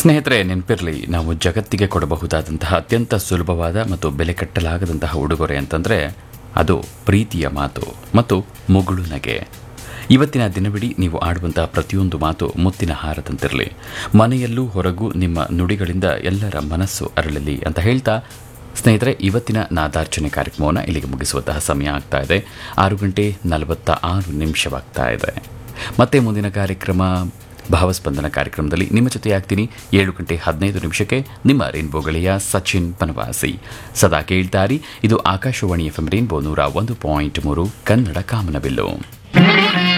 ಸ್ನೇಹಿತರೆ, ನೆನಪಿರಲಿ, ನಾವು ಜಗತ್ತಿಗೆ ಕೊಡಬಹುದಾದಂತಹ ಅತ್ಯಂತ ಸುಲಭವಾದ ಮತ್ತು ಬೆಲೆ ಕಟ್ಟಲಾಗದಂತಹ ಉಡುಗೊರೆ ಅಂತಂದರೆ ಅದು ಪ್ರೀತಿಯ ಮಾತು ಮತ್ತು ಮುಗುಳು ನಗೆ. ಇವತ್ತಿನ ದಿನವಿಡೀ ನೀವು ಆಡುವಂತಹ ಪ್ರತಿಯೊಂದು ಮಾತು ಮುತ್ತಿನ ಹಾರದಂತಿರಲಿ. ಮನೆಯಲ್ಲೂ ಹೊರಗೂ ನಿಮ್ಮ ನುಡಿಗಳಿಂದ ಎಲ್ಲರ ಮನಸ್ಸು ಅರಳಲಿ ಅಂತ ಹೇಳ್ತಾ, ಸ್ನೇಹಿತರೆ, ಇವತ್ತಿನ ನಾದಾರ್ಚನೆ ಕಾರ್ಯಕ್ರಮವನ್ನು ಇಲ್ಲಿಗೆ ಮುಗಿಸುವಂತಹ ಸಮಯ ಆಗ್ತಾ ಇದೆ. 6:46 ಇದೆ. ಮತ್ತೆ ಮುಂದಿನ ಕಾರ್ಯಕ್ರಮ ಭಾವಸ್ಪಂದನ ಕಾರ್ಯಕ್ರಮದಲ್ಲಿ ನಿಮ್ಮ ಜೊತೆ ಆಗ್ತೀನಿ 7:15 ನಿಮ್ಮ ರೇನ್ಬೋ ಗೆಳೆಯ ಸಚಿನ್ ಬನವಾಸಿ. ಸದಾ ಕೇಳ್ತಾರಿ, ಇದು ಆಕಾಶವಾಣಿ FM ರೇನ್ಬೋ 101.3 ಕನ್ನಡ ಕಾಮನಬಿಲ್ಲು.